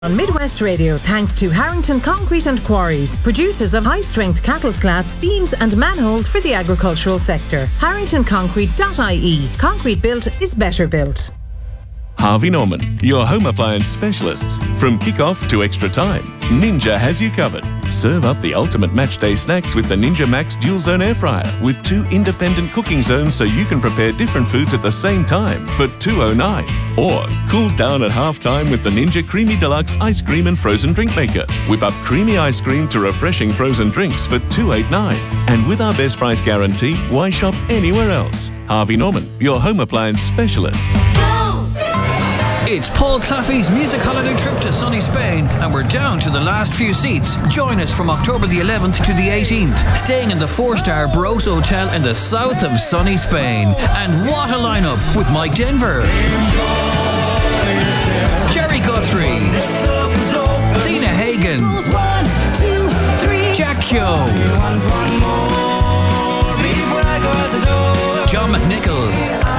On Midwest Radio, thanks to Harrington Concrete and Quarries, producers of high-strength cattle slats, beams and manholes for the agricultural sector. HarringtonConcrete.ie. Concrete built is better built. Harvey Norman, your home appliance specialists. From kick-off to extra time, Ninja has you covered. Serve up the ultimate matchday snacks with the Ninja Max Dual Zone Air Fryer with 2 independent cooking zones so you can prepare different foods at the same time for $2.09. Or cool down at half-time with the Ninja Creamy Deluxe Ice Cream and Frozen Drink Maker. Whip up creamy ice cream to refreshing frozen drinks for $2.89. And with our best price guarantee, why shop anywhere else? Harvey Norman, your home appliance specialists. It's Paul Claffey's music holiday trip to sunny Spain, and we're down to the last few seats. Join us from October the 11th to the 18th, staying in the 4-star Baros Hotel in the south of sunny Spain. And what a lineup with Mike Denver, Jerry Guthrie, Zena Hagen, Jack Kyo, John McNichol,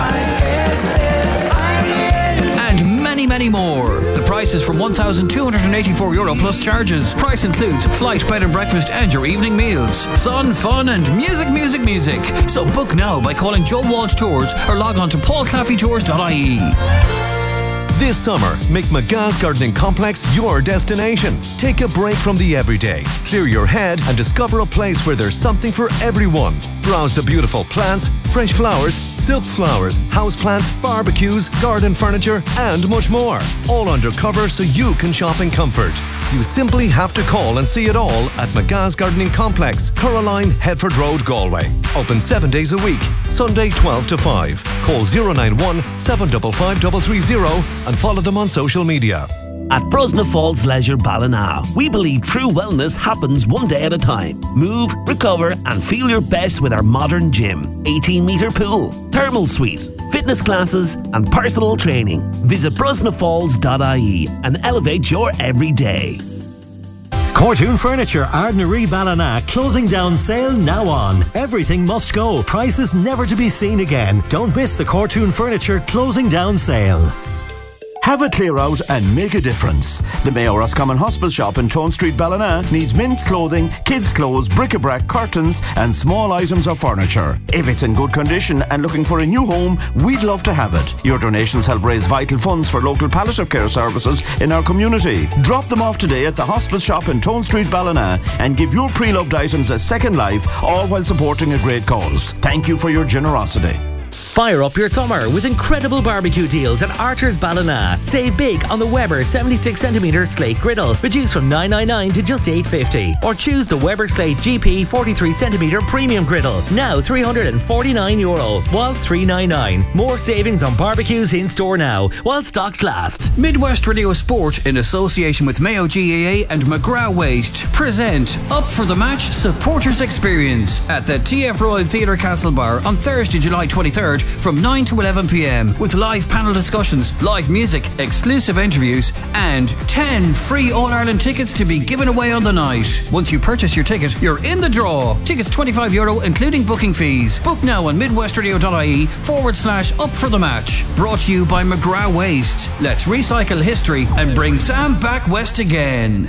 many more. The price is from €1,284 plus charges. Price includes flight, bed and breakfast and your evening meals. Sun, fun and music. So book now by calling Joe Walsh Tours or log on to paulclaffeytours.ie. This summer, make McGa's Gardening Complex your destination. Take a break from the everyday, clear your head and discover a place where there's something for everyone. Browse the beautiful plants, fresh flowers, silk flowers, houseplants, barbecues, garden furniture and much more. All under cover so you can shop in comfort. You simply have to call and see it all at McGa's Gardening Complex, Coraline, Headford Road, Galway. Open 7 days a week, Sunday 12 to 5. Call 091 755 330 and follow them on social media. At Brosna Falls Leisure Ballina, we believe true wellness happens one day at a time. Move, recover and feel your best with our modern gym, 18-metre pool, thermal suite, fitness classes and personal training. Visit brosnafalls.ie and elevate your everyday. Cortoon Furniture, Ardnaree Ballina, closing down sale now on. Everything must go. Prices never to be seen again. Don't miss the Cortoon Furniture closing down sale. Have a clear out and make a difference. The Mayo Roscommon Hospital shop in Tone Street, Ballina needs men's clothing, kids' clothes, bric-a-brac, curtains and small items of furniture. If it's in good condition and looking for a new home, we'd love to have it. Your donations help raise vital funds for local palliative care services in our community. Drop them off today at the hospital shop in Tone Street, Ballina and give your pre-loved items a second life, all while supporting a great cause. Thank you for your generosity. Fire up your summer with incredible barbecue deals at Archer's Ballina. Save big on the Weber 76cm slate griddle, reduced from $9.99 to just $8.50. Or choose the Weber Slate GP 43cm premium griddle, now €349, whilst $3.99. More savings on barbecues in store now, while stocks last. Midwest Radio Sport, in association with Mayo GAA and McGrath Waste, present Up for the Match Supporters Experience at the TF Royal Theatre Castlebar on Thursday, July 23rd from 9 to 11 p.m. with live panel discussions, live music, exclusive interviews and 10 free All-Ireland tickets to be given away on the night. Once you purchase your ticket, you're in the draw. Tickets €25 including booking fees. Book now on midwestradio.ie/up for the match. Brought to you by McGrath Waste. Let's recycle history and bring Sam back west again.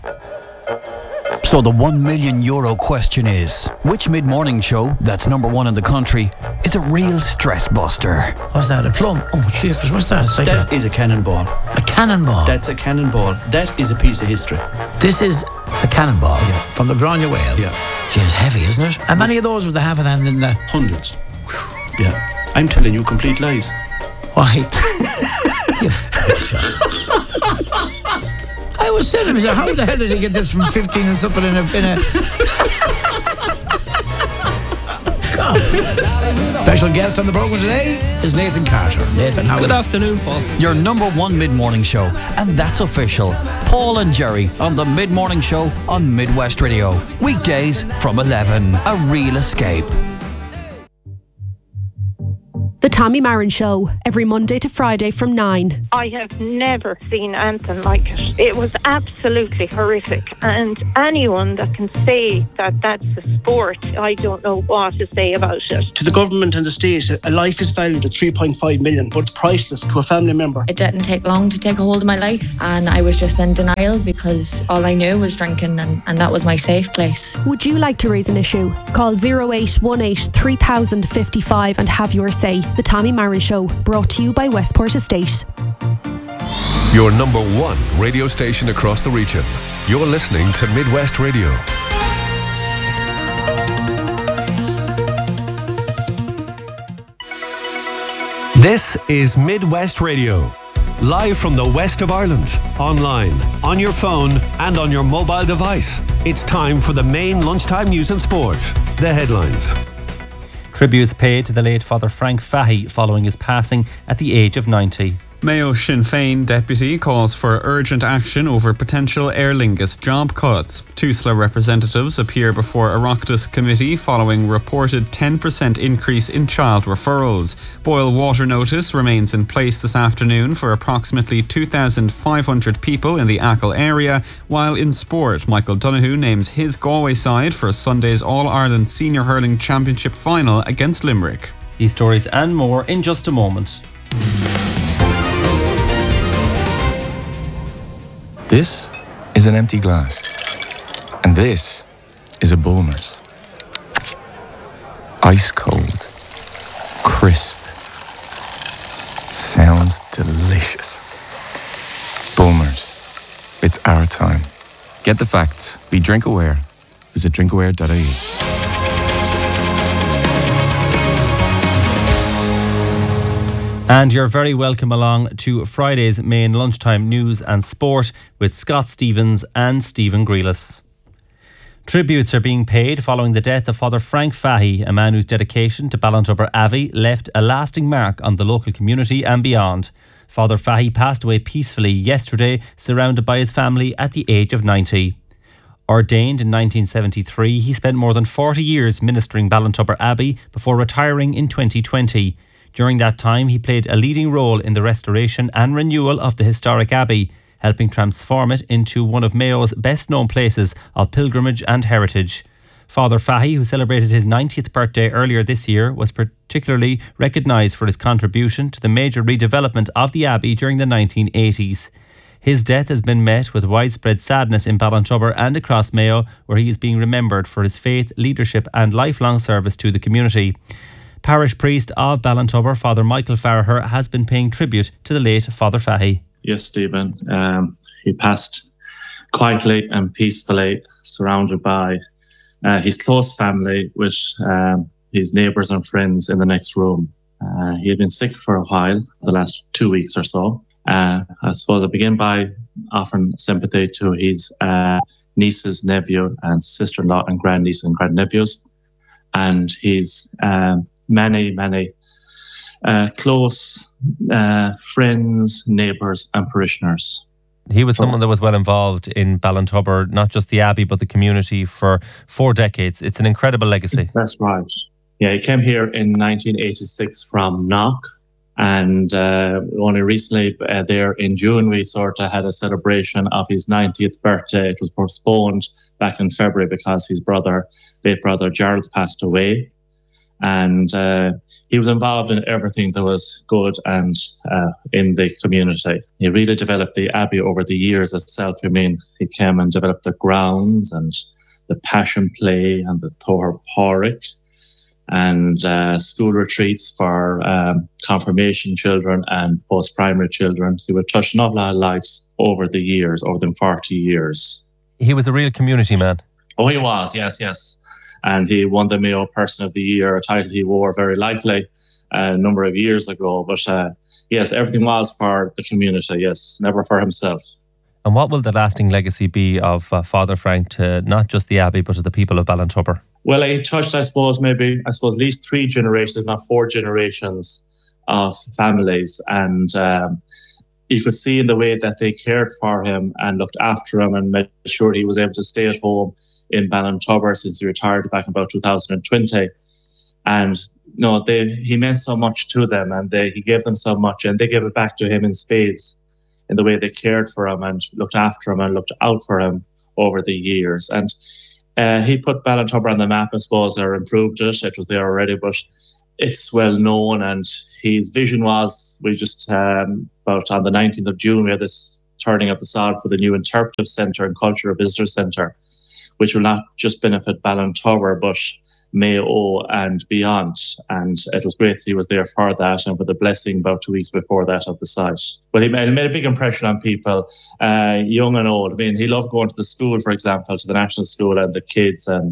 So the €1 million question is, which mid-morning show that's number one in the country is a real stress buster? What's that, a plum? Oh, cheers, what's that? It's like that is a cannonball. A cannonball? That's a cannonball. That is a piece of history. This is a cannonball? Yeah. From the Grania Whale? Yeah. Gee, it's heavy, isn't it? How many of those would they have in the... Hundreds. Yeah. I'm telling you complete lies. Why? I was saying to myself, how the hell did he get this from 15 and something in a... God. Special guest on the programme today is Nathan Carter. Nathan, how Good afternoon, Paul. Your number one mid-morning show, and that's official. Paul and Jerry on the mid-morning show on Midwest Radio. Weekdays from 11. A real escape. The Tommy Marin Show, every Monday to Friday from 9. I have never seen anything like it. It was absolutely horrific. And anyone that can say that that's a sport, I don't know what to say about it. To the government and the state, a life is valued at 3.5 million, but it's priceless to a family member. It didn't take long to take a hold of my life, and I was just in denial because all I knew was drinking, and that was my safe place. Would you like to raise an issue? Call 0818 3055 and have your say. The Tommy Marin Show, brought to you by Westport Estate. Your number one radio station across the region. You're listening to Midwest Radio. This is Midwest Radio. Live from the west of Ireland, online, on your phone and on your mobile device. It's time for the main lunchtime news and sport. The headlines. Tributes paid to the late Father Frank Fahey following his passing at the age of 90. Mayo Sinn Féin deputy calls for urgent action over potential Aer Lingus job cuts. TUSLA representatives appear before Oireachtas committee following reported 10% increase in child referrals. Boil water notice remains in place this afternoon for approximately 2,500 people in the Achill area, while in sport, Michael Donoghue names his Galway side for Sunday's All-Ireland Senior Hurling Championship final against Limerick. These stories and more in just a moment. This is an empty glass. And this is a Bulmers. Ice cold. Crisp. Sounds delicious. Bulmers. It's our time. Get the facts. Be drink aware. Visit drinkaware.ie. And you're very welcome along to Friday's main lunchtime news and sport with Scott Stevens and Stephen Grealis. Tributes are being paid following the death of Father Frank Fahey, a man whose dedication to Ballintubber Abbey left a lasting mark on the local community and beyond. Father Fahey passed away peacefully yesterday, surrounded by his family at the age of 90. Ordained in 1973, he spent more than 40 years ministering Ballintubber Abbey before retiring in 2020. During that time, he played a leading role in the restoration and renewal of the historic abbey, helping transform it into one of Mayo's best-known places of pilgrimage and heritage. Father Fahey, who celebrated his 90th birthday earlier this year, was particularly recognised for his contribution to the major redevelopment of the abbey during the 1980s. His death has been met with widespread sadness in Ballintubber and across Mayo, where he is being remembered for his faith, leadership and lifelong service to the community. Parish priest of Ballintubber, Father Michael Farraher, has been paying tribute to the late Father Fahey. Yes, Stephen. He passed quietly and peacefully, surrounded by his close family, with his neighbours and friends in the next room. He had been sick for a while, the last 2 weeks or so. I suppose I begin by offering sympathy to his nieces, nephew and sister-in-law and grandniece and grandnephews, and his many close friends, neighbours and parishioners. He was someone that was well involved in Ballintubber, not just the abbey but the community for 4 decades. It's an incredible legacy. That's right. Yeah, he came here in 1986 from Knock, and only recently there in June we sort of had a celebration of his 90th birthday. It was postponed back in February because his late brother Gerald passed away. And he was involved in everything that was good and in the community. He really developed the abbey over the years itself. I mean, he came and developed the grounds and the passion play and the Thor Porrick and school retreats for confirmation children and post-primary children. He would touch an awful lot of lives over the years, over them 40 years. He was a real community man. Oh, he was, yes. And he won the Mayo Person of the Year, a title he wore very lightly a number of years ago. But yes, everything was for the community, yes, never for himself. And what will the lasting legacy be of Father Frank to not just the abbey, but to the people of Ballintubber? Well, he touched, I suppose, at least 3 generations, if not 4 generations of families. And you could see in the way that they cared for him and looked after him and made sure he was able to stay at home in Ballintubber since he retired back in about 2020. And he meant so much to them, and he gave them so much, and they gave it back to him in spades in the way they cared for him and looked after him and looked out for him over the years. And he put Ballintubber on the map, I suppose, or improved it. It was there already, but it's well known. And his vision was, we just, about on the 19th of June, we had this turning of the sod for the new Interpretive Centre and Cultural Visitor Centre, which will not just benefit Ballintubber, but Mayo and beyond. And it was great that he was there for that, and with the blessing about 2 weeks before that of the site. But he made a big impression on people, young and old. I mean, he loved going to the school, for example, to the national school, and the kids, and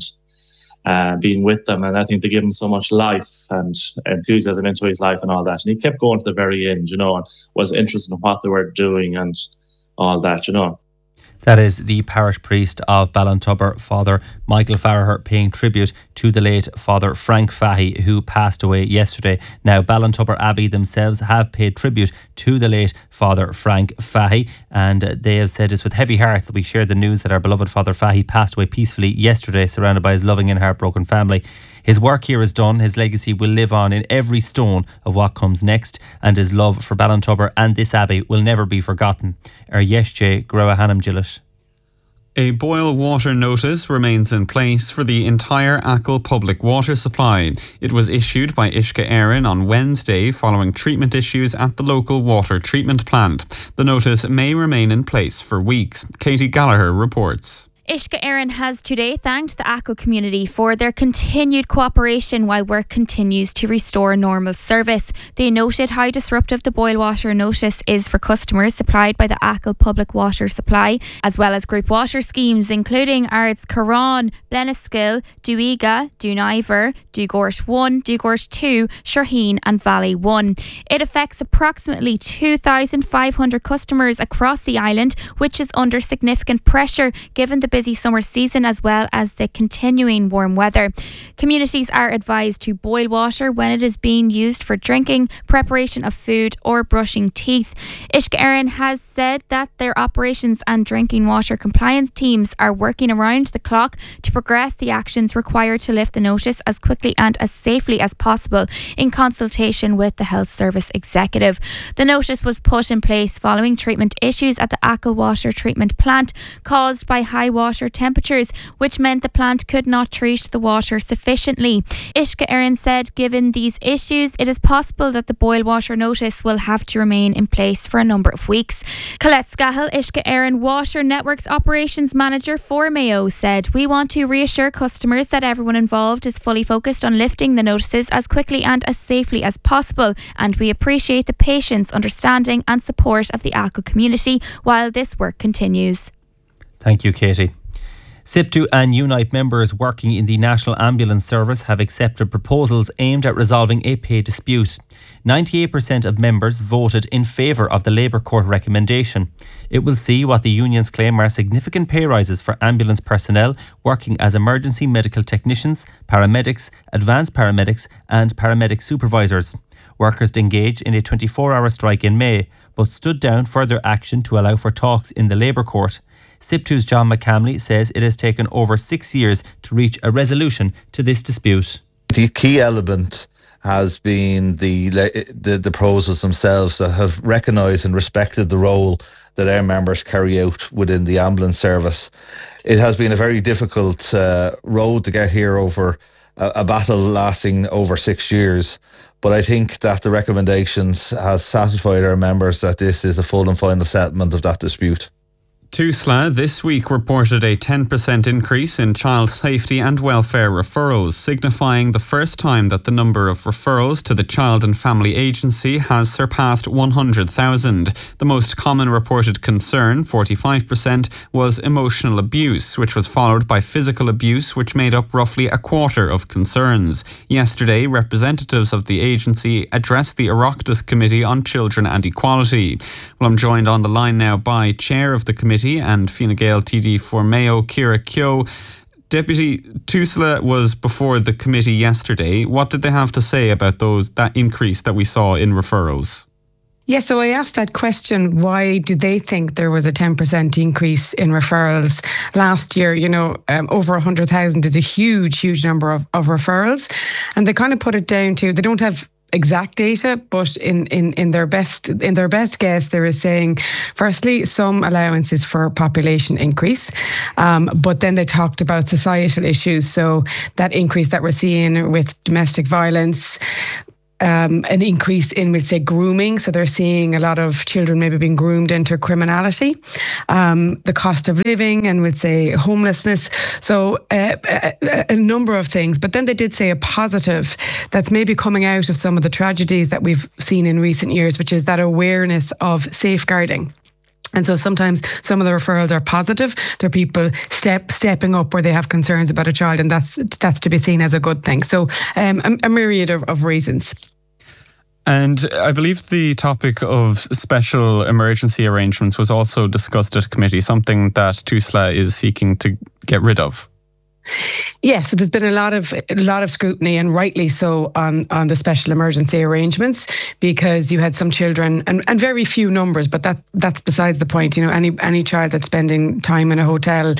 being with them. And I think they gave him so much life and enthusiasm into his life and all that. And he kept going to the very end, and was interested in what they were doing and all that, That is the parish priest of Ballintubber, Father Michael Farraher, paying tribute to the late Father Frank Fahey, who passed away yesterday. Now, Ballintubber Abbey themselves have paid tribute to the late Father Frank Fahey, and they have said it's with heavy hearts that we share the news that our beloved Father Fahey passed away peacefully yesterday, surrounded by his loving and heartbroken family. His work here is done. His legacy will live on in every stone of what comes next, and his love for Ballintubber and this abbey will never be forgotten. Yeshe Groahanam Gillis. A boil water notice remains in place for the entire Achill public water supply. It was issued by Uisce Éireann on Wednesday following treatment issues at the local water treatment plant. The notice may remain in place for weeks. Katie Gallagher reports. Uisce Éireann has today thanked the Achill community for their continued cooperation while work continues to restore normal service. They noted how disruptive the boil water notice is for customers supplied by the Achill Public Water Supply, as well as group water schemes including Ards Carron, Blenniskill, Duiga, Dunivor, Dugort 1, Dugort 2, Shirheen and Valley 1. It affects approximately 2,500 customers across the island, which is under significant pressure given the busy summer season as well as the continuing warm weather. Communities are advised to boil water when it is being used for drinking, preparation of food or brushing teeth. Uisce Éireann has said that their operations and drinking water compliance teams are working around the clock to progress the actions required to lift the notice as quickly and as safely as possible in consultation with the Health Service Executive. The notice was put in place following treatment issues at the Achill water treatment plant caused by high water temperatures, which meant the plant could not treat the water sufficiently. Uisce Éireann said given these issues, it is possible that the boil water notice will have to remain in place for a number of weeks. Colette Scahill, Uisce Éireann Water Networks Operations Manager for Mayo, said, "We want to reassure customers that everyone involved is fully focused on lifting the notices as quickly and as safely as possible, and we appreciate the patience, understanding and support of the Achill community while this work continues." Thank you, Katie. SIPTU and Unite members working in the National Ambulance Service have accepted proposals aimed at resolving a pay dispute. 98% of members voted in favour of the Labour Court recommendation. It will see what the unions claim are significant pay rises for ambulance personnel working as emergency medical technicians, paramedics, advanced paramedics and paramedic supervisors. Workers engaged in a 24-hour strike in May, but stood down further action to allow for talks in the Labour Court. SIPTU's John McCamley says it has taken over 6 years to reach a resolution to this dispute. The key element has been the proposals themselves that have recognised and respected the role that our members carry out within the ambulance service. It has been a very difficult road to get here over a battle lasting over 6 years. But I think that the recommendations has satisfied our members that this is a full and final settlement of that dispute. TUSLA this week reported a 10% increase in child safety and welfare referrals, signifying the first time that the number of referrals to the Child and Family Agency has surpassed 100,000. The most common reported concern, 45%, was emotional abuse, which was followed by physical abuse, which made up roughly a quarter of concerns. Yesterday, representatives of the agency addressed the Oireachtas Committee on Children and Equality. Well, I'm joined on the line now by Chair of the Committee and Fine Gael TD for Mayo, Ciara Keogh. Deputy, TUSLA was before the committee yesterday. What did they have to say about that increase that we saw in referrals? Yeah, so I asked that question, why do they think there was a 10% increase in referrals last year? Over 100,000 is a huge, huge number of referrals. And they kind of put it down to, they don't have exact data, but in their best guess, they were saying, firstly, some allowances for population increase, but then they talked about societal issues. So that increase that we're seeing with domestic violence, an increase in, we'd say, grooming. So they're seeing a lot of children maybe being groomed into criminality, the cost of living, and we'd say homelessness. So a number of things. But then they did say a positive that's maybe coming out of some of the tragedies that we've seen in recent years, which is that awareness of safeguarding. And so sometimes some of the referrals are positive. They're people stepping up where they have concerns about a child, and that's to be seen as a good thing. So a myriad of reasons. And I believe the topic of special emergency arrangements was also discussed at committee, something that TUSLA is seeking to get rid of. Yeah, so there's been a lot of scrutiny, and rightly so, on the special emergency arrangements, because you had some children and very few numbers, but that's besides the point. Any child that's spending time in a hotel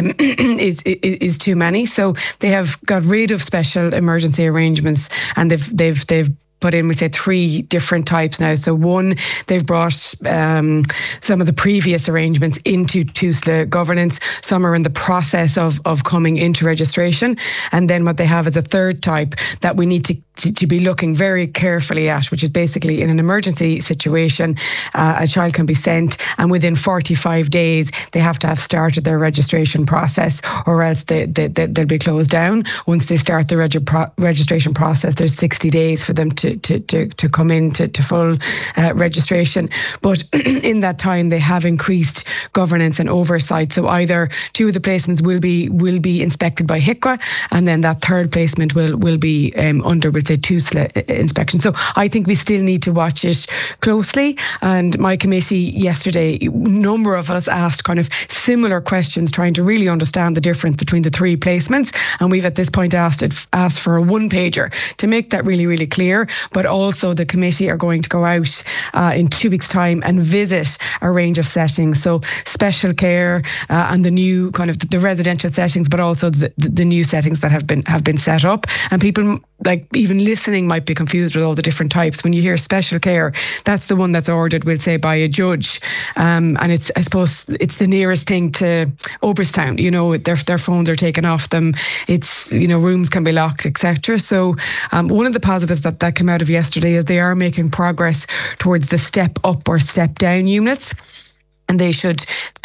is too many. So they have got rid of special emergency arrangements, and they've put in, we'd say, 3 different types now. So one, they've brought some of the previous arrangements into TUSLA governance. Some are in the process of coming into registration. And then what they have is a third type that we need to be looking very carefully at, which is basically in an emergency situation, a child can be sent, and within 45 days, they have to have started their registration process, or else they'll be closed down. Once they start the registration process, there's 60 days for them to come in to full registration. But in that time, they have increased governance and oversight. So either 2 of the placements will be inspected by HIQA, and then that third placement will be under, we'll say, TUSLA inspection. So I think we still need to watch it closely. And my committee yesterday, a number of us asked kind of similar questions, trying to really understand the difference between the 3 placements. And we've at this point asked for a 1-pager to make that really, really clear. But also the committee are going to go out in 2 weeks' time and visit a range of settings. So special care and the new kind of the residential settings, but also the new settings that have been set up. And people, like, even listening, might be confused with all the different types. When you hear special care, that's the one that's ordered, we'll say, by a judge. And I suppose it's the nearest thing to Oberstown. Their phones are taken off them. It's, rooms can be locked, etc. So one of the positives that came out of yesterday is they are making progress towards the step up or step down units. And they should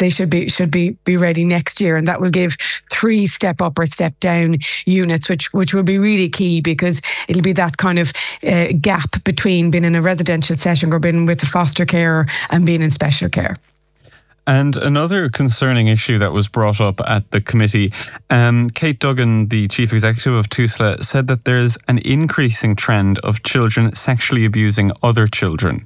be ready next year, and that will give 3 step up or step down units, which will be really key, because it'll be that kind of gap between being in a residential setting or being with a foster care and being in special care. And another concerning issue that was brought up at the committee, Kate Duggan, the chief executive of TUSLA, said that there's an increasing trend of children sexually abusing other children.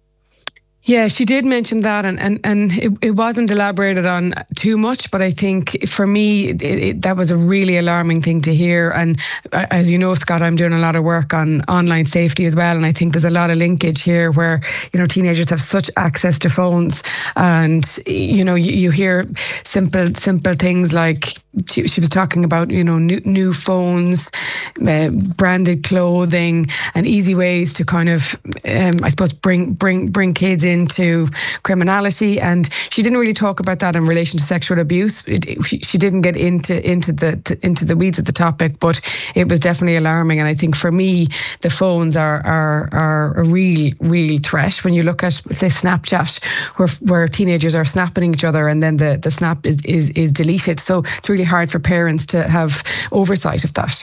Yeah, she did mention that, and it wasn't elaborated on too much, but I think for me, that was a really alarming thing to hear. And as you know, Scott, I'm doing a lot of work on online safety as well, and I think there's a lot of linkage here where, teenagers have such access to phones, and, you hear simple things like, she was talking about, new phones, branded clothing, and easy ways to kind of, I suppose, bring kids into criminality. And she didn't really talk about that in relation to sexual abuse. She didn't get into the weeds of the topic, but it was definitely alarming. And I think for me, the phones are a real threat. When you look at, say, Snapchat, where teenagers are snapping each other, and then the snap is deleted. So it's really hard for parents to have oversight of that.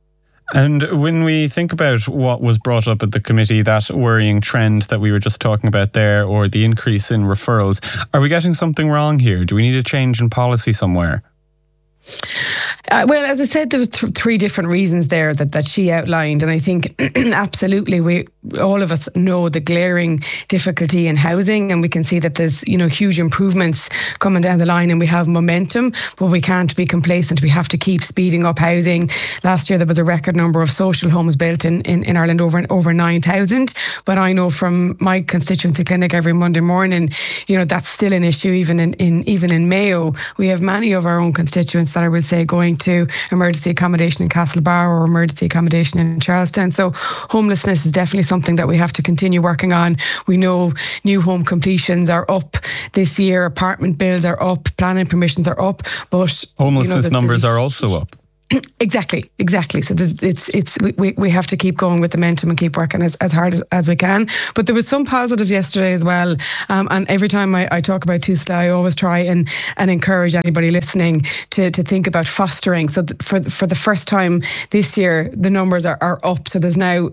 And when we think about what was brought up at the committee, that worrying trend that we were just talking about there, or the increase in referrals, are we getting something wrong here? Do we need a change in policy somewhere? Well, as I said, there was three different reasons there that she outlined, and I think absolutely all of us know the glaring difficulty in housing, and we can see that there's huge improvements coming down the line, and we have momentum, but we can't be complacent. We have to keep speeding up housing. Last year there was a record number of social homes built in Ireland, over 9,000. But I know from my constituency clinic every Monday morning, that's still an issue. Even in Mayo, we have many of our own constituents that I would say going to emergency accommodation in Castlebar or emergency accommodation in Charlestown. So homelessness is definitely something that we have to continue working on. We know new home completions are up this year, apartment builds are up, planning permissions are up, but homelessness numbers are also up. Exactly. So we have to keep going with the momentum and keep working as hard as we can. But there was some positives yesterday as well. And every time I talk about TUSLA, I always try and encourage anybody listening to think about fostering. So for the first time this year, the numbers are up. So there's now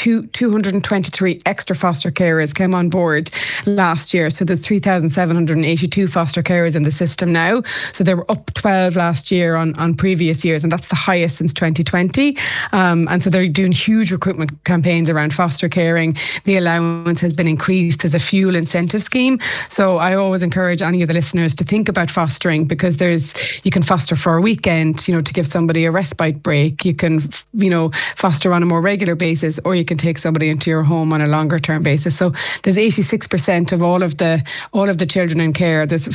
223 extra foster carers came on board last year. So there's 3,782 foster carers in the system now. So they were up 12 last year on previous years, and that's the highest since 2020. And so they're doing huge recruitment campaigns around foster caring. The allowance has been increased as a fuel incentive scheme. So I always encourage any of the listeners to think about fostering, because you can foster for a weekend, to give somebody a respite break. You can, foster on a more regular basis, or you can take somebody into your home on a longer term basis. So there's 86% of all of the children in care. There's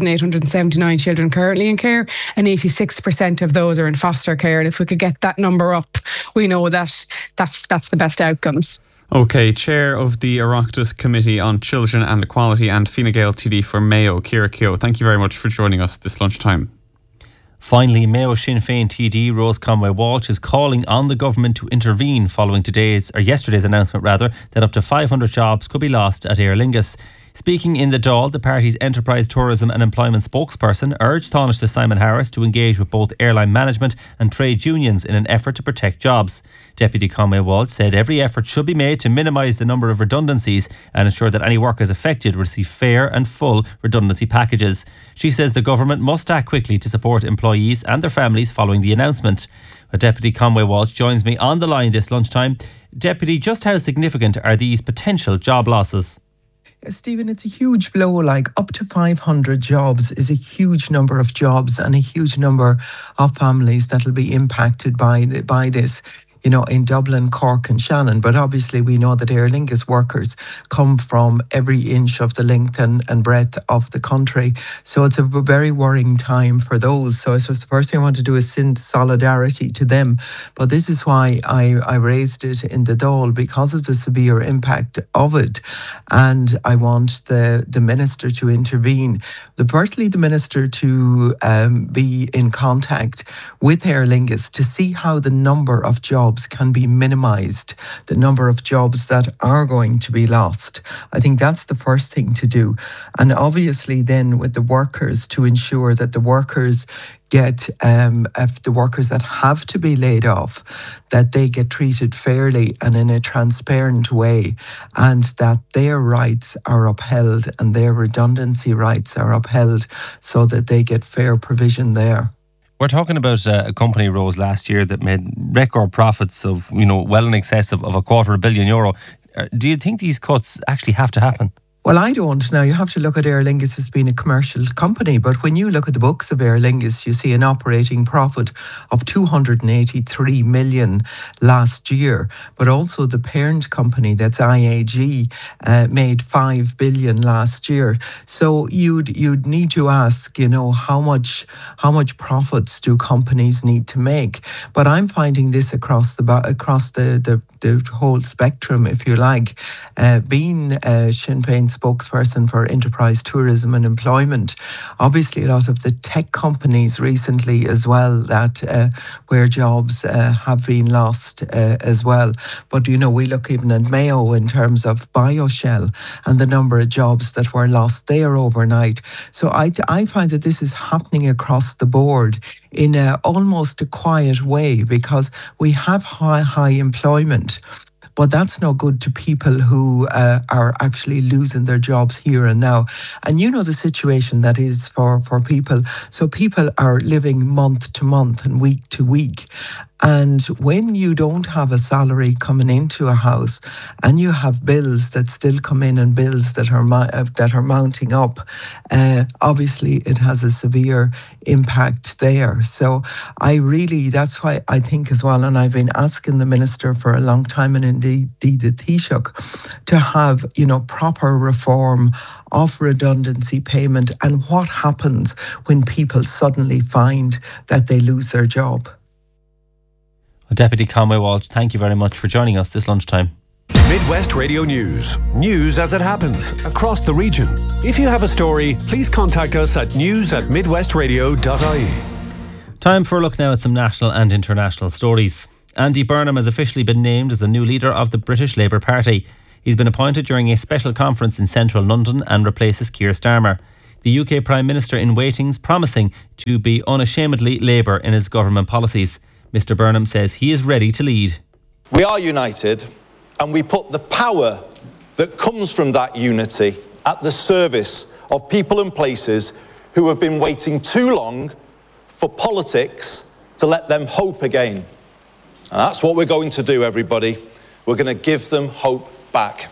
5,879 children currently in care, and 86% of those are in foster care. And if we could get that number up, we know that's the best outcomes. Okay, Chair of the Oireachtas Committee on Children and Equality and Fine Gael TD for Mayo, Ciara Keogh, thank you very much for joining us this lunchtime. Finally, Mayo Sinn Féin TD Rose Conway Walsh is calling on the government to intervene following yesterday's announcement that up to 500 jobs could be lost at Aer Lingus. Speaking in the Dáil, the party's Enterprise, Tourism and Employment spokesperson urged Taoiseach Simon Harris to engage with both airline management and trade unions in an effort to protect jobs. Deputy Conway Walsh said every effort should be made to minimise the number of redundancies and ensure that any workers affected receive fair and full redundancy packages. She says the government must act quickly to support employees and their families following the announcement. But Deputy Conway Walsh joins me on the line this lunchtime. Deputy, just how significant are these potential job losses? Stephen, it's a huge blow. Like up to 500 jobs is a huge number of jobs and a huge number of families that will be impacted by this. In Dublin, Cork and Shannon. But obviously we know that Aer Lingus workers come from every inch of the length and breadth of the country. So it's a very worrying time for those. So I suppose the first thing I want to do is send solidarity to them. But this is why I raised it in the Dáil, because of the severe impact of it. And I want the Minister to intervene. Firstly, the Minister to be in contact with Aer Lingus to see how the number of jobs can be minimised, the number of jobs that are going to be lost. I think that's the first thing to do. And obviously then with the workers, to ensure that the workers get, if the workers that have to be laid off, that they get treated fairly and in a transparent way, and that their rights are upheld and their redundancy rights are upheld so that they get fair provision there. We're talking about a company, Rose, last year that made record profits of, well in excess of €250 million. Do you think these cuts actually have to happen? Well, I don't. Now, you have to look at Aer Lingus as being a commercial company, but when you look at the books of Aer Lingus, you see an operating profit of 283 million last year, but also the parent company, that's IAG, made 5 billion last year. So you'd need to ask, how much profits do companies need to make? But I'm finding this across the whole spectrum, if you like, being Sinn Féin spokesperson for Enterprise, Tourism and Employment. Obviously, a lot of the tech companies recently as well, that where jobs have been lost as well. But, we look even at Mayo in terms of BioShell and the number of jobs that were lost there overnight. So I find that this is happening across the board in almost a quiet way, because we have high employment. but that's no good to people who are actually losing their jobs here and now. And you know the situation that is for people. So people are living month to month and week to week. And when you don't have a salary coming into a house and you have bills that still come in and bills that are mounting up, obviously it has a severe impact there. So that's why I think as well, and I've been asking the Minister for a long time, and indeed the Taoiseach, to have, proper reform of redundancy payment and what happens when people suddenly find that they lose their job. Deputy Conway Walsh, thank you very much for joining us this lunchtime. Midwest Radio News. News as it happens across the region. If you have a story, please contact us at news@midwestradio.ie. Time for a look now at some national and international stories. Andy Burnham has officially been named as the new leader of the British Labour Party. He's been appointed during a special conference in central London and replaces Keir Starmer. The UK Prime Minister in waiting's promising to be unashamedly Labour in his government policies. Mr Burnham says he is ready to lead. We are united, and we put the power that comes from that unity at the service of people and places who have been waiting too long for politics to let them hope again. And that's what we're going to do, everybody. We're going to give them hope back.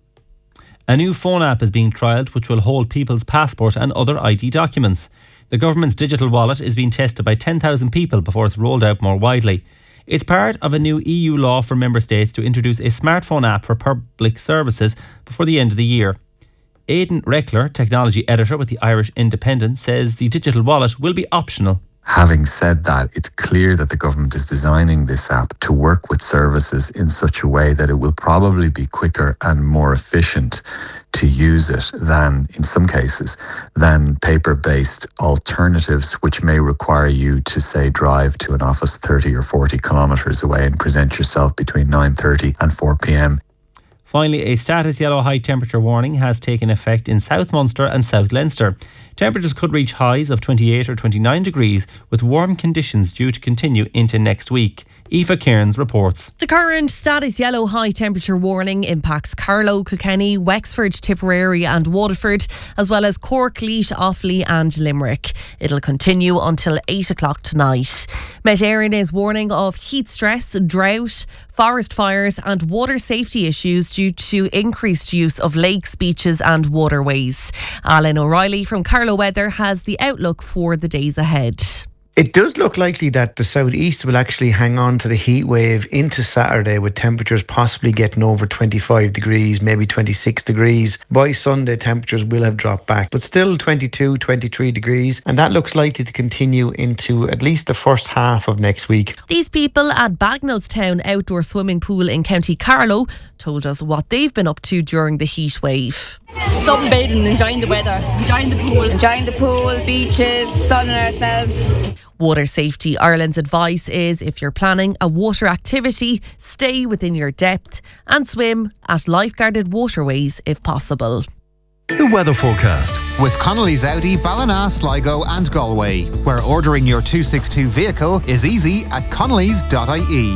A new phone app is being trialled which will hold people's passport and other ID documents. The government's digital wallet is being tested by 10,000 people before it's rolled out more widely. It's part of a new EU law for member states to introduce a smartphone app for public services before the end of the year. Aidan Reckler, technology editor with the Irish Independent, says the digital wallet will be optional. Having said that, it's clear that the government is designing this app to work with services in such a way that it will probably be quicker and more efficient to use it than, in some cases, than paper-based alternatives which may require you to, say, drive to an office 30 or 40 kilometres away and present yourself between 9:30 and 4 p.m. Finally, a status yellow high temperature warning has taken effect in South Munster and South Leinster. Temperatures could reach highs of 28 or 29 degrees, with warm conditions due to continue into next week. Aoife Cairns reports. The current status yellow high temperature warning impacts Carlow, Kilkenny, Wexford, Tipperary and Waterford, as well as Cork, Laois, Offaly and Limerick. It'll continue until 8 o'clock tonight. Met Éireann is warning of heat stress, drought, forest fires and water safety issues due to increased use of lakes, beaches and waterways. Alan O'Reilly from Carlow Weather has the outlook for the days ahead. It does look likely that the southeast will actually hang on to the heat wave into Saturday, with temperatures possibly getting over 25 degrees, maybe 26 degrees. By Sunday, temperatures will have dropped back, but still 22, 23 degrees, and that looks likely to continue into at least the first half of next week. These people at Bagnallstown Outdoor Swimming Pool in County Carlow told us what they've been up to during the heat wave. Sunbathing, enjoying the weather, enjoying the pool, beaches, sunning ourselves. Water Safety Ireland's advice is, if you're planning a water activity, stay within your depth and swim at lifeguarded waterways if possible. The weather forecast with Connolly's Audi, Ballina, Sligo and Galway, where ordering your 262 vehicle is easy at connolly's.ie.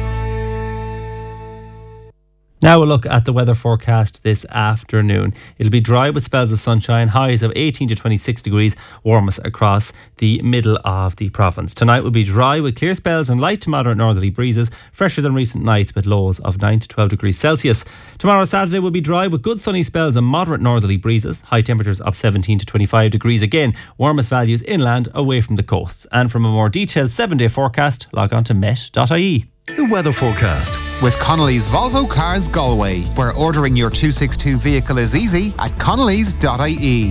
Now we'll look at the weather forecast this afternoon. It'll be dry with spells of sunshine, highs of 18 to 26 degrees, warmest across the middle of the province. Tonight will be dry with clear spells and light to moderate northerly breezes, fresher than recent nights with lows of 9 to 12 degrees Celsius. Tomorrow, Saturday, will be dry with good sunny spells and moderate northerly breezes, high temperatures of 17 to 25 degrees again, warmest values inland away from the coasts. And from a more detailed 7-day forecast, log on to met.ie. The weather forecast with Connolly's Volvo Cars Galway, where ordering your 262 vehicle is easy at connolly's.ie.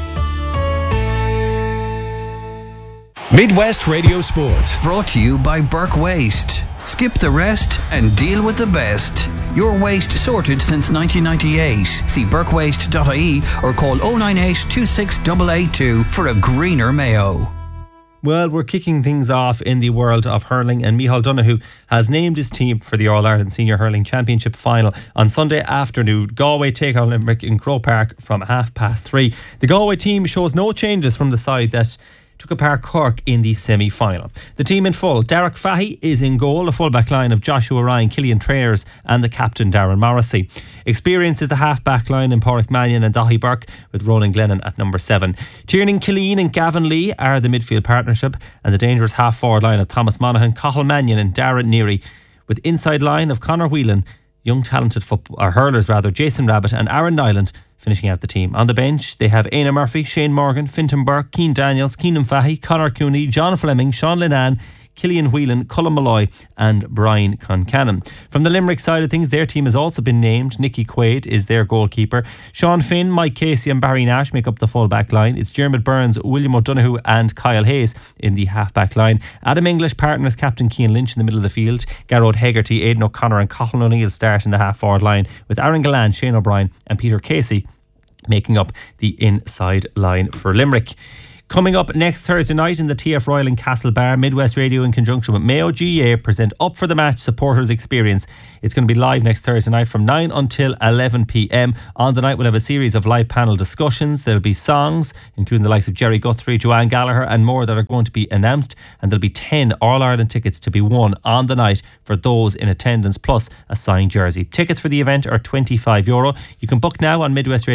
Midwest Radio Sport. Brought to you by Burke Waste. Skip the rest and deal with the best. Your waste sorted since 1998. See burkewaste.ie or call 098 26882 for a greener Mayo. Well, we're kicking things off in the world of hurling, and Micheál Donoghue has named his team for the All-Ireland Senior Hurling Championship final on Sunday afternoon. Galway take on Limerick in Croke Park from 3:30. The Galway team shows no changes from the side that took apart Cork in the semi-final. The team in full: Derek Fahey is in goal, a full-back line of Joshua Ryan, Killian Trainers and the captain Darren Morrissey. Experience is the half-back line in Pádraig Mannion and Daithí Burke, with Ronan Glennon at number 7. Tiernan Killeen and Gavin Lee are the midfield partnership, and the dangerous half-forward line of Thomas Monaghan, Cathal Mannion and Darren Neary, with inside line of Conor Whelan, young talented hurlers Jason Rabbit and Aaron Nyland finishing out the team. On the bench, they have Éanna Murphy, Shane Morgan, Fintan Burke, Cian Daniels, Keenan Fahey, Conor Cooney, John Fleming, Sean Linan, Killian Whelan, Cullen Malloy and Brian Concannon. From the Limerick side of things, their team has also been named. Nicky Quaid is their goalkeeper. Sean Finn, Mike Casey and Barry Nash make up the full back line. It's Dermot Burns, William O'Donoghue and Kyle Hayes in the half back line. Adam English partners captain Cian Lynch in the middle of the field. Garrod Hegarty, Aidan O'Connor and Cathal O'Neill start in the half forward line, with Aaron Gallant, Shane O'Brien and Peter Casey making up the inside line for Limerick. Coming up next Thursday night in the TF Royal in Castlebar, Midwest Radio in conjunction with Mayo GAA present Up for the Match Supporters Experience. It's going to be live next Thursday night from 9 until 11 p.m. On the night we'll have a series of live panel discussions. There'll be songs, including the likes of Jerry Guthrie, Joanne Gallagher and more that are going to be announced. And there'll be 10 All-Ireland tickets to be won on the night for those in attendance, plus a signed jersey. Tickets for the event are €25. You can book now on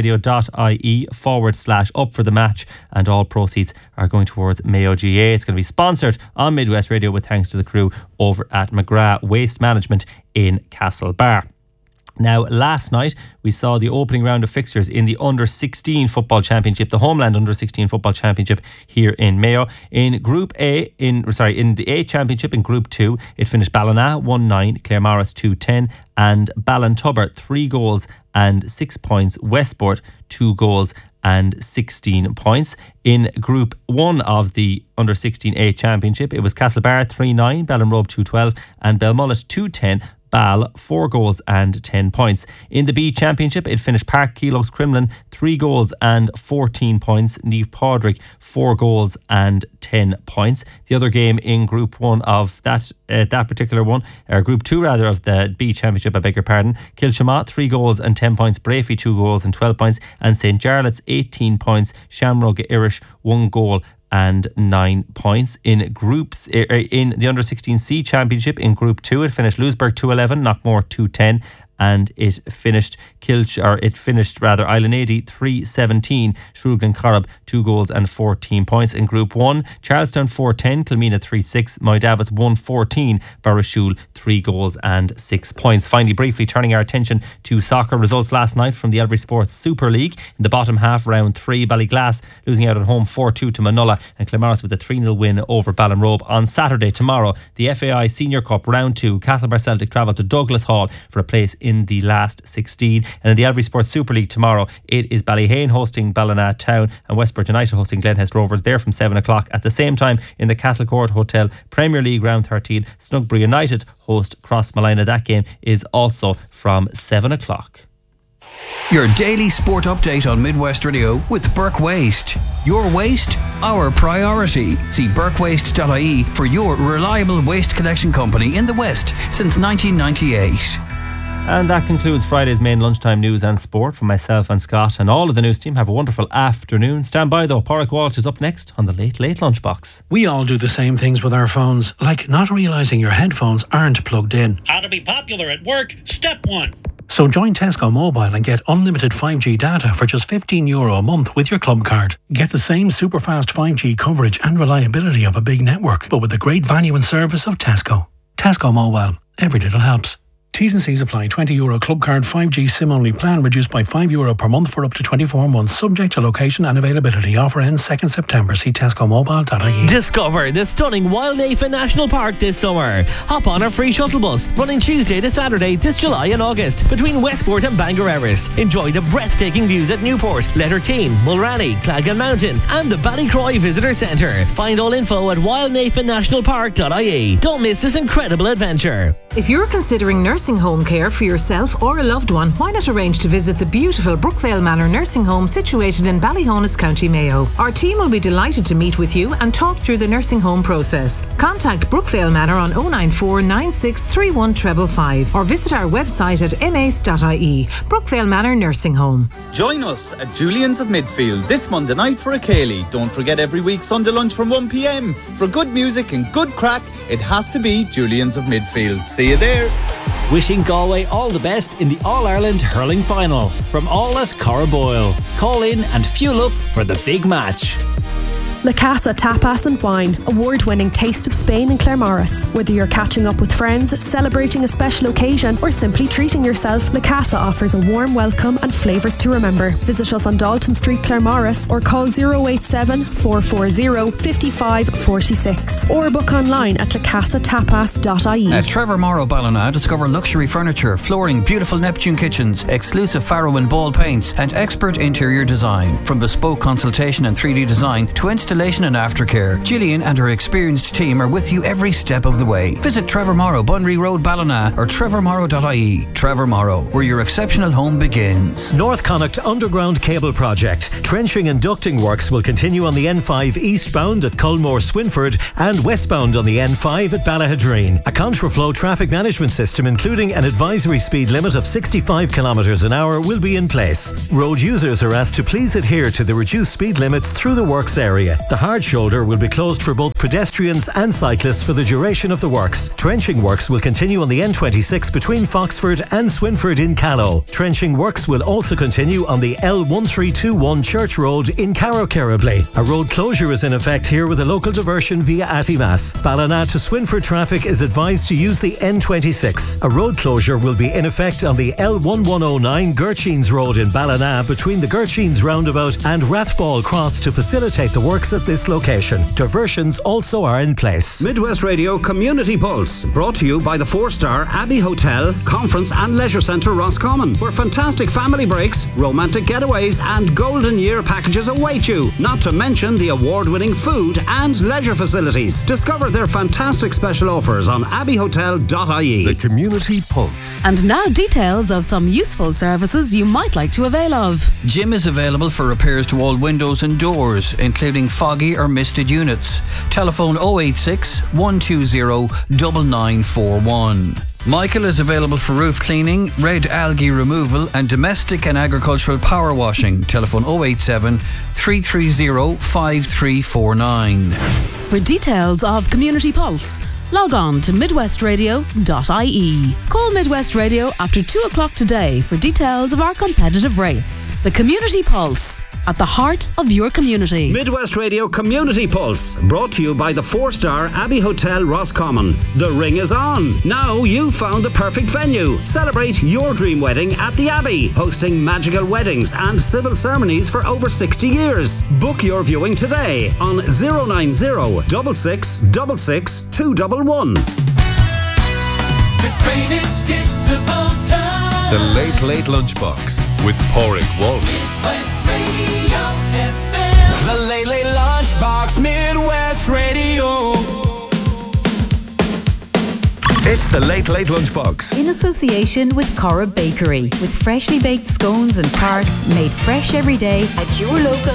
midwestradio.ie/up for the match, and all proceeds are going towards Mayo GAA. It's going to be sponsored on Midwest Radio with thanks to the crew over at McGrath Waste Management in Castlebar. Now, last night we saw the opening round of fixtures in the Under-16 Football Championship, the Homeland Under-16 Football Championship here in Mayo. In Group A, in the A Championship in Group 2, it finished Ballina 1-9, Claremorris 2-10 and Ballintubber 3 goals and 6 points, Westport 2 goals and 16 points. In Group 1 of the Under-16A Championship, it was Castlebar 3-9, Ballinrobe 2-12 and Belmullet 2-10. Ball 4 goals and 10 points. In the B Championship, it finished Park Keelox Crumlin 3 goals and 14 points. Niamh Padraig 4 goals and 10 points. The other game in Group 1 of that particular one, or Group 2 rather, of the B Championship, I beg your pardon, Kilshamott 3 goals and 10 points, Brafey 2 goals and 12 points, and St Jarlath's 18 points, Shamrock Irish 1 goal and 9 points. In groups, in the Under-16C Championship in Group 2, it finished Louisburg 2-11, Knockmore 2-10, and it finished Island 80 3-17, Shrewglen Corrib 2 goals and 14 points. In Group 1, Charlestown 4-10, Kilmina 3-6, Moydavits 1-14, Barrashul 3 goals and 6 points. Finally, briefly turning our attention to soccer results last night from the Elvery Sports Super League. In the bottom half, round 3, Ballyglass losing out at home 4-2 to Manola, and Claremorris with a 3-0 win over Ballinrobe. On Saturday, tomorrow, the FAI Senior Cup round 2, Castlebar Celtic travel to Douglas Hall for a place in the last 16. And in the Elvery Sports Super League tomorrow, it is Ballyhane hosting Ballina Town and Westport United hosting Glenhest Rovers. There from 7 o'clock. At the same time, in the Castle Court Hotel Premier League round 13, Snugbury United host Crossmolina. That game is also from 7 o'clock. Your daily sport update on Midwest Radio with Burke Waste. Your waste, our priority. See burkewaste.ie for your reliable waste collection company in the West since 1998. And that concludes Friday's main lunchtime news and sport. From myself and Scott and all of the news team, have a wonderful afternoon. Stand by though, Pádraig Walsh is up next on the Late Lunchbox. We all do the same things with our phones, like not realising your headphones aren't plugged in. How to be popular at work, step 1. So join Tesco Mobile and get unlimited 5G data for just €15 a month with your club card. Get the same super fast 5G coverage and reliability of a big network, but with the great value and service of Tesco. Tesco Mobile. Every little helps. T's and C's apply. €20 club card 5G SIM only plan reduced by €5 per month for up to 24 months, subject to location and availability. Offer ends 2nd September. See tescomobile.ie. Discover the stunning Wildnafen National Park this summer. Hop on our free shuttle bus running Tuesday to Saturday this July and August between Westport and Bangor Erris. Enjoy the breathtaking views at Newport, Letterteen, Mulranny, Clagan Mountain and the Ballycroy Visitor Centre. Find all info at wildnafennationalpark.ie. Don't miss this incredible adventure. If you're considering nursing nursing home care for yourself or a loved one, why not arrange to visit the beautiful Brookvale Manor Nursing Home situated in Ballyhonus, County Mayo. Our team will be delighted to meet with you and talk through the nursing home process. Contact Brookvale Manor on 094 9631 555 or visit our website at mace.ie. Brookvale Manor Nursing Home. Join us at Julian's of Midfield this Monday night for a Cayley. Don't forget every week Sunday lunch from 1 p.m. For good music and good crack, it has to be Julian's of Midfield. See you there. Wishing Galway all the best in the All-Ireland Hurling Final. From all at Cara Boyle. Call in and fuel up for the big match. La Casa Tapas and Wine, award-winning Taste of Spain in Claremorris. Whether you're catching up with friends, celebrating a special occasion, or simply treating yourself, La Casa offers a warm welcome and flavours to remember. Visit us on Dalton Street, Claremorris, or call 087 440 5546, or book online at lacasatapas.ie. At Trevor Morrow Ballina, discover luxury furniture, flooring, beautiful Neptune kitchens, exclusive Farrow and Ball paints, and expert interior design. From bespoke consultation and 3D design to installation and aftercare, Gillian and her experienced team are with you every step of the way. Visit Trevor Morrow, Bunry Road, Ballina, or trevormorrow.ie. Trevor Morrow, where your exceptional home begins. North Connacht Underground Cable Project. Trenching and ducting works will continue on the N5 eastbound at Culmore Swinford and westbound on the N5 at Ballahadreen. A contraflow traffic management system, including an advisory speed limit of 65 km an hour, will be in place. Road users are asked to please adhere to the reduced speed limits through the works area. The hard shoulder will be closed for both pedestrians and cyclists for the duration of the works. Trenching works will continue on the N26 between Foxford and Swinford in Callow. Trenching works will also continue on the L1321 Church Road in Carrow-Kerribley. A road closure is in effect here with a local diversion via Attimas. Ballina to Swinford traffic is advised to use the N26. A road closure will be in effect on the L1109 Gurcheens Road in Ballina between the Gurcheens Roundabout and Rathball Cross to facilitate the works at this location. Diversions also are in place. Midwest Radio Community Pulse, brought to you by the 4-star Abbey Hotel, Conference and Leisure Centre Roscommon, where fantastic family breaks, romantic getaways and golden year packages await you, not to mention the award-winning food and leisure facilities. Discover their fantastic special offers on abbeyhotel.ie. The Community Pulse. And now details of some useful services you might like to avail of. Jim is available for repairs to all windows and doors, including foggy or misted units. Telephone 086 120 9941. Michael is available for roof cleaning, red algae removal and domestic and agricultural power washing. Telephone 087 330 5349. For details of Community Pulse, log on to midwestradio.ie. Call Midwest Radio after 2 o'clock today for details of our competitive rates. The Community Pulse, at the heart of your community. Midwest Radio Community Pulse, brought to you by the 4-star Abbey Hotel Roscommon. The ring is on. Now you've found the perfect venue. Celebrate your dream wedding at the Abbey, hosting magical weddings and civil ceremonies for over 60 years. Book your viewing today on 090 66 66 211. The greatest hits of all time. The Late Late Lunchbox with Porrick Walsh. The Late Late Lunchbox, Midwest Radio. It's the Late Late Lunchbox. In association with Cora Bakery, with freshly baked scones and tarts made fresh every day at your local